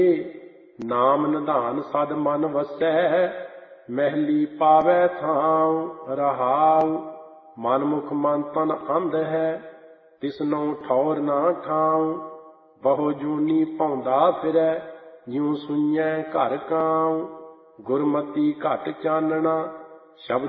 ਨਾਮ ਨਿਧਾਨ ਸਦ ਮਨ ਵਸੈ, ਮਹਿਲੀ ਪਾਵੈ ਥਾਉ ਰਹਾਉ। ਮਨ ਮੁਖ ਮਨ ਤਨ ਅੰਧ ਹੈ, ਤਿਸਨੋ ਠੌਰ ਨਾ ਠਾਉ। ਬਹੁ ਜੂਨੀ ਭੌਂਦਾ ਫਿਰੈ, ਜਿਉ ਸੁਈਐ ਘਰ ਕਾਉ। ਗੁਰਮਤੀ ਘਟ ਚਾਨਣਾ, ਸ਼ਬਦ